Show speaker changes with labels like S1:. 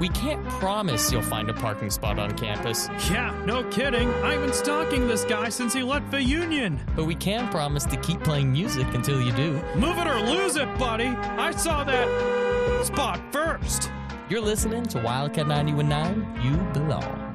S1: We can't promise you'll find a parking spot on campus,
S2: Yeah, no kidding. I've been stalking this guy since he left the Union.
S1: but we can promise to keep playing music until you do.
S2: Move it or lose it, buddy. I saw that spot first.
S1: You're listening to Wildcat 91.9. You belong.